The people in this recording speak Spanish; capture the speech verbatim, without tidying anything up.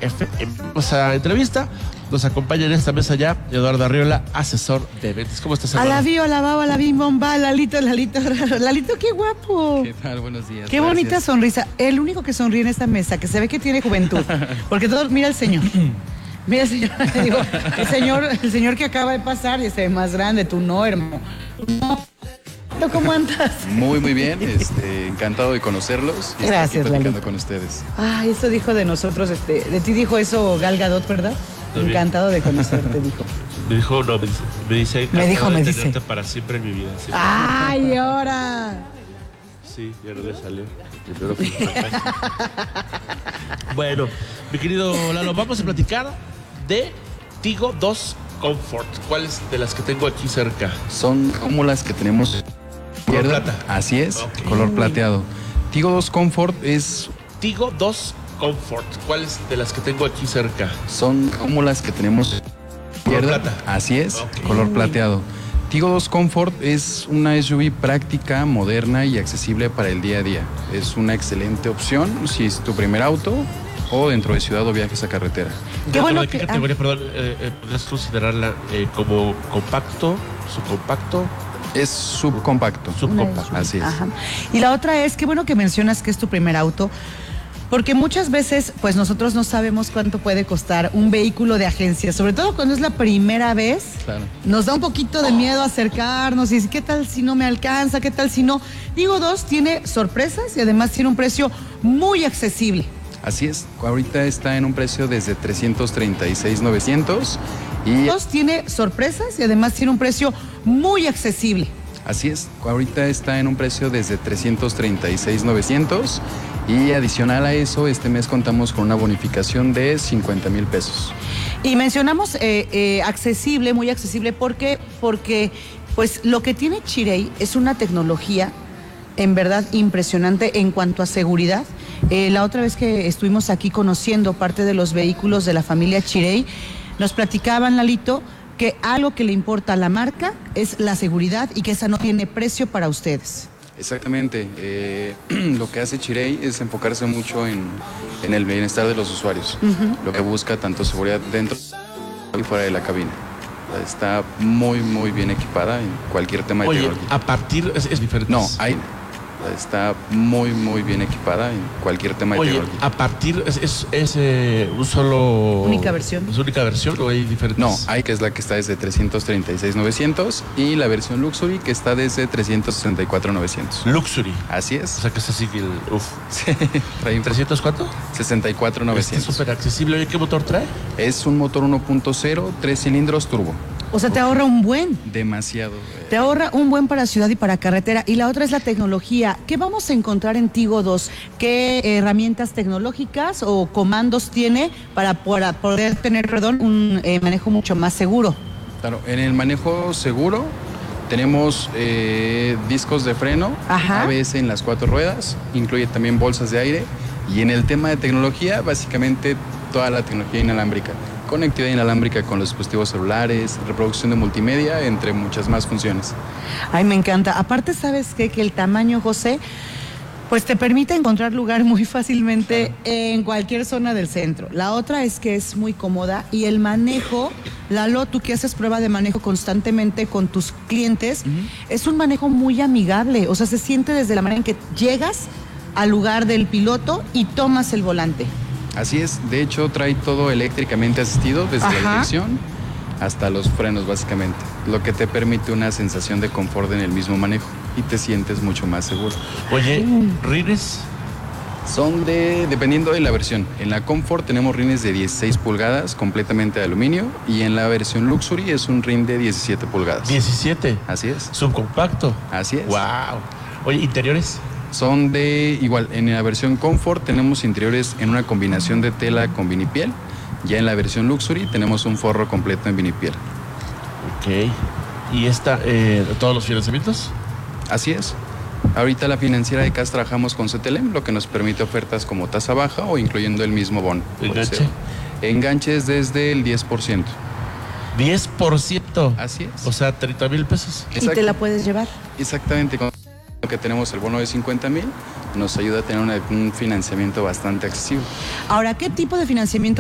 F M. Vamos a entrevista. Nos acompaña en esta mesa ya Eduardo Arriola, asesor de ventas. ¿Cómo estás, Eduardo? A la bio, a la baba, a la bim bomba, Lalito, Lalito, Lalito, qué guapo. ¿Qué tal? Buenos días. Qué gracias. bonita sonrisa. El único que sonríe en esta mesa, que se ve que tiene juventud. Porque todos, mira el señor. Mira el señor, digo, el señor, el señor que acaba de pasar y se ve más grande, tú no, hermano. No. ¿Cómo andas? Muy, muy bien. Este, encantado de conocerlos. Y Gracias, estar aquí platicando Lalito. con ustedes. Ay, eso dijo de nosotros, este, de ti dijo eso Gal Gadot, ¿verdad? Muy bien. Encantado de conocerte, dijo. Me dijo, no, me dice, me dice, Me dijo, "Acabo me de dice". tenerte para siempre en mi vida. Sí, Ay, ahora. sí, ya no le salió. Primero fue un fracaso. Bueno, mi querido Lalo, vamos a platicar de Tigo dos Comfort. ¿Cuáles de las que tengo aquí cerca? Son como las que tenemos. Color izquierda. plata. Así es, Ok. color plateado. Tigo dos Comfort es. Tigo dos Comfort. ¿Cuáles de las que tengo aquí cerca? Son como las que tenemos. Color izquierda. plata. Así es, Ok. color plateado. Tigo dos Comfort es una S U V práctica, moderna y accesible para el día a día. Es una excelente opción si es tu primer auto o dentro de ciudad o viajes a carretera. Qué bueno ¿De qué que- categoría, perdón, eh, eh, podrías considerarla eh, como compacto, subcompacto, Es subcompacto. subcompacto? Así es. Ajá. Y la otra es, qué bueno que mencionas que es tu primer auto, porque muchas veces, pues nosotros no sabemos cuánto puede costar un vehículo de agencia, sobre todo cuando es la primera vez. Claro. Nos da un poquito de miedo acercarnos y decir, ¿qué tal si no me alcanza? ¿Qué tal si no? Tigo dos tiene sorpresas y además tiene un precio muy accesible. Así es, ahorita está en un precio desde trescientos treinta y seis mil novecientos y Dos tiene sorpresas y además tiene un precio muy accesible. así es, ahorita está en un precio desde trescientos treinta y seis mil novecientos y adicional a eso este mes contamos con una bonificación de cincuenta mil pesos. Y mencionamos eh, eh, accesible, muy accesible, ¿por qué? Porque pues lo que tiene Chirey es una tecnología en verdad impresionante en cuanto a seguridad. Eh, la otra vez que estuvimos aquí conociendo parte de los vehículos de la familia Chirey, nos platicaban, Lalito, que algo que le importa a la marca es la seguridad y que esa no tiene precio para ustedes. Exactamente, eh, lo que hace Chirey es enfocarse mucho en, en el bienestar de los usuarios, lo que busca tanto seguridad dentro y fuera de la cabina. Está muy muy bien equipada en cualquier tema de Oye, tecnología. a partir, es, es diferente. No, hay, está muy, muy bien equipada en cualquier tema de Oye, tecnología. a partir, es, es, es, eh, un solo... Única versión. ¿Es única versión o hay diferentes? No, hay que es la que está desde trescientos treinta y seis mil novecientos y la versión Luxury que está desde trescientos sesenta y cuatro mil novecientos. Luxury. Así O es. sea que es así que el... Uf. Sí, trae un ¿trescientos cuánto? sesenta y cuatro mil Este es novecientos. súper accesible. Oye, ¿qué motor trae? Es un motor uno punto cero, tres cilindros turbo. O sea, te ahorra un buen. Demasiado. eh, Te ahorra un buen para ciudad y para carretera. Y la otra es la tecnología. ¿Qué vamos a encontrar en Tigo dos? ¿Qué herramientas tecnológicas o comandos tiene para, para poder tener, perdón, un eh, manejo mucho más seguro? Claro, en el manejo seguro tenemos eh, discos de freno, Ajá. A B S en las cuatro ruedas, incluye también bolsas de aire y en el tema de tecnología, básicamente toda la tecnología inalámbrica, conectividad inalámbrica con los dispositivos celulares, reproducción de multimedia, entre muchas más funciones. Ay, me encanta. Aparte, ¿sabes qué? Que el tamaño, José, pues te permite encontrar lugar muy fácilmente en cualquier zona del centro. La otra es que es muy cómoda y el manejo, Lalo, tú que haces prueba de manejo constantemente con tus clientes, es un manejo muy amigable. O sea, se siente desde la manera en que llegas al lugar del piloto y tomas el volante. Así es, de hecho trae todo eléctricamente asistido desde Ajá. la dirección hasta los frenos básicamente, lo que te permite una sensación de confort en el mismo manejo y te sientes mucho más seguro. Oye, ¿rines? Son de, dependiendo de la versión, en la Comfort tenemos rines de dieciséis pulgadas completamente de aluminio y en la versión Luxury es un rin de diecisiete pulgadas. diecisiete. Así es, Subcompacto. así es. Wow. Oye, ¿interiores? Son de, igual, en la versión Comfort tenemos interiores en una combinación de tela con vinipiel. Ya en la versión Luxury tenemos un forro completo en vinipiel. Ok. ¿Y esta, eh, todos los financiamientos? Así es. Ahorita la financiera de C A S trabajamos con C T L M, lo que nos permite ofertas como tasa baja o incluyendo el mismo bono. Puede ¿Enganche? ser. Enganches desde el diez por ciento. diez por ciento. Así es. O sea, treinta mil pesos. Y te la puedes llevar. Exactamente. Con lo que tenemos el bono de cincuenta mil, nos ayuda a tener una- un financiamiento bastante accesible. Ahora, ¿qué tipo de financiamiento